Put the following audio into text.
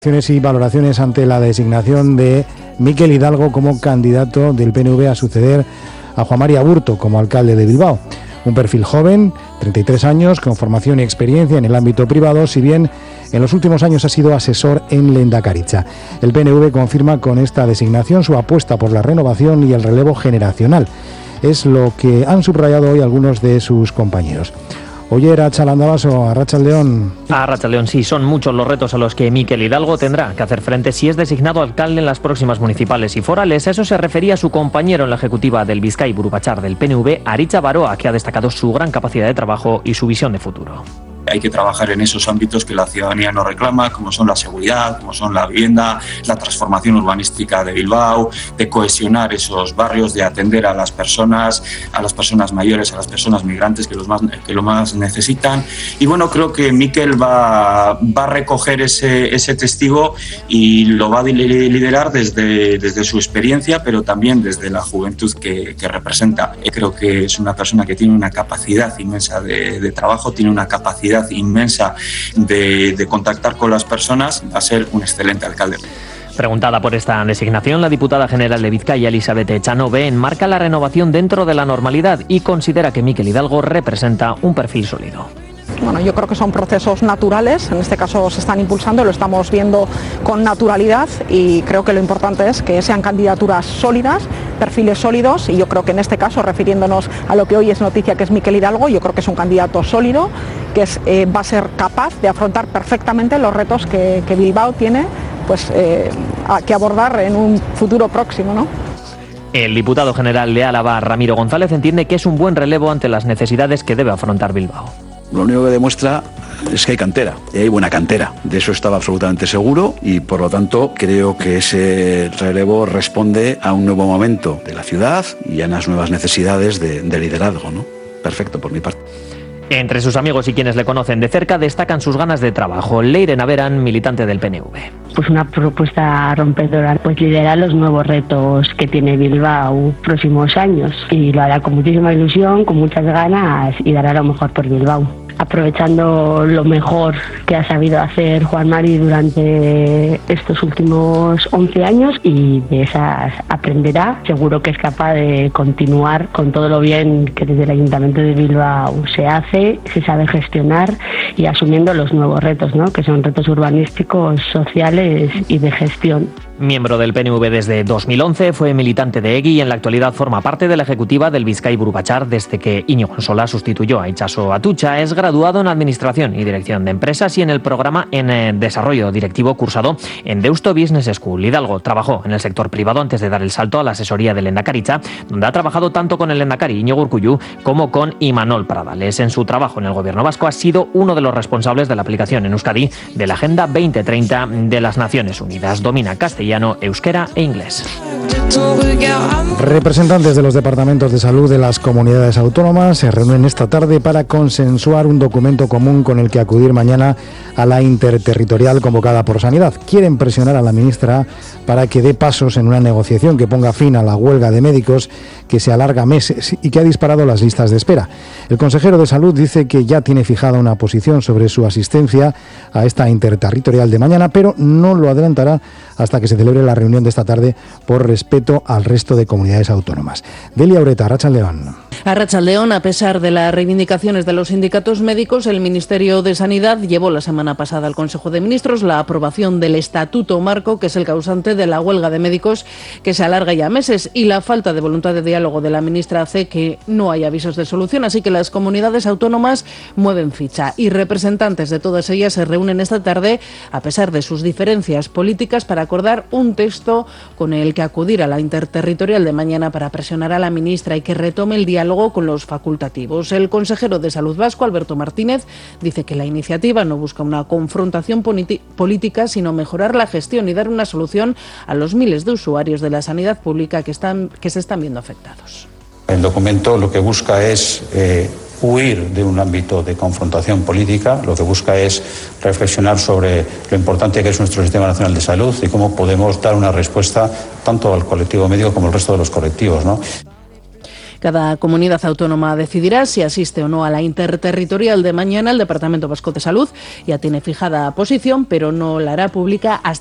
Y valoraciones ante la designación de Mikel Hidalgo como candidato del PNV a suceder a Juan Mari Aburto como alcalde de Bilbao. Un perfil joven, 33 años, con formación y experiencia en el ámbito privado, si bien en los últimos años ha sido asesor en Lehendakaritza. El PNV confirma con esta designación su apuesta por la renovación y el relevo generacional. Es lo que han subrayado hoy algunos de sus compañeros. Oyer, Arratsaldeon, Arratsaldeon. Arratsaldeon, sí, son muchos los retos a los que Mikel Hidalgo tendrá que hacer frente si es designado alcalde en las próximas municipales y forales. A eso se refería su compañero en la ejecutiva del Bizkai Buru Batzar del PNV, Aritza Baroa, que ha destacado su gran capacidad de trabajo y su visión de futuro. Hay que trabajar en esos ámbitos que la ciudadanía nos reclama, como son la seguridad, como son la vivienda, la transformación urbanística de Bilbao, de cohesionar esos barrios, de atender a las personas mayores, a las personas migrantes que lo más necesitan. Y bueno, creo que Mikel va a recoger ese testigo y lo va a liderar desde su experiencia, pero también desde la juventud que representa. Creo que es una persona que tiene una capacidad inmensa de trabajo, tiene una capacidad inmensa de contactar con las personas. Va a ser un excelente alcalde. Preguntada por esta designación, la diputada general de Bizkaia, Elizabeth Echanove, enmarca la renovación dentro de la normalidad y considera que Mikel Hidalgo representa un perfil sólido. Bueno, yo creo que son procesos naturales, en este caso se están impulsando, lo estamos viendo con naturalidad y creo que lo importante es que sean candidaturas sólidas, perfiles sólidos, y yo creo que en este caso, refiriéndonos a lo que hoy es noticia, que es Mikel Hidalgo, yo creo que es un candidato sólido, que va a ser capaz de afrontar perfectamente los retos que Bilbao tiene que abordar en un futuro próximo, ¿no? El diputado general de Álava, Ramiro González, entiende que es un buen relevo ante las necesidades que debe afrontar Bilbao. Lo único que demuestra es que hay cantera, y hay buena cantera. De eso estaba absolutamente seguro y, por lo tanto, creo que ese relevo responde a un nuevo momento de la ciudad y a unas nuevas necesidades de liderazgo, ¿no? Perfecto, por mi parte. Entre sus amigos y quienes le conocen de cerca destacan sus ganas de trabajo. Leire Naveran, militante del PNV. Pues una propuesta rompedora, pues liderar los nuevos retos que tiene Bilbao próximos años, y lo hará con muchísima ilusión, con muchas ganas, y dará lo mejor por Bilbao, aprovechando lo mejor que ha sabido hacer Juan Mari durante estos últimos 11 años, y de esas aprenderá. Seguro que es capaz de continuar con todo lo bien que desde el Ayuntamiento de Bilbao se hace, se sabe gestionar, y asumiendo los nuevos retos, ¿no? Que son retos urbanísticos, sociales y de gestión. Miembro del PNV desde 2011, fue militante de EGI y en la actualidad forma parte de la ejecutiva del Bizkai Buru Batzar desde que Íñigo Ansola sustituyó a Itxaso Atutxa. Es graduado en Administración y Dirección de Empresas y en el programa en Desarrollo Directivo cursado en Deusto Business School. Hidalgo trabajó en el sector privado antes de dar el salto a la asesoría del Lehendakaritza, donde ha trabajado tanto con el Lehendakari Iñigo Urkullu como con Imanol Pradales. En su trabajo en el Gobierno vasco ha sido uno de los responsables de la aplicación en Euskadi de la Agenda 2030 de las Naciones Unidas. Domina castellano, euskera e inglés. Representantes de los departamentos de salud de las comunidades autónomas se reúnen esta tarde para consensuar un documento común con el que acudir mañana a la interterritorial convocada por Sanidad. Quieren presionar a la ministra para que dé pasos en una negociación que ponga fin a la huelga de médicos que se alarga meses y que ha disparado las listas de espera. El consejero de Salud dice que ya tiene fijada una posición sobre su asistencia a esta interterritorial de mañana, pero no lo adelantará hasta que se celebre la reunión de esta tarde por respeto al resto de comunidades autónomas. Delia Ureta, Arratsaldeon. Arratsaldeon, a pesar de las reivindicaciones de los sindicatos médicos, el Ministerio de Sanidad llevó la semana pasada al Consejo de Ministros la aprobación del Estatuto Marco, que es el causante de la huelga de médicos que se alarga ya meses, y la falta de voluntad de diálogo de la ministra hace que no haya avisos de solución, así que las comunidades autónomas mueven ficha y representantes de todas ellas se reúnen esta tarde, a pesar de sus diferencias políticas, para acordar un texto con el que acudir a la interterritorial de mañana para presionar a la ministra y que retome el diálogo con los facultativos. El consejero de Salud vasco, Alberto Martínez, dice que la iniciativa no busca una confrontación política, sino mejorar la gestión y dar una solución a los miles de usuarios de la sanidad pública que se están viendo afectados. El documento lo que busca es huir de un ámbito de confrontación política, lo que busca es reflexionar sobre lo importante que es nuestro Sistema Nacional de Salud y cómo podemos dar una respuesta tanto al colectivo médico como al resto de los colectivos, ¿no? Cada comunidad autónoma decidirá si asiste o no a la interterritorial de mañana. El Departamento Vasco de Salud ya tiene fijada posición, pero no la hará pública hasta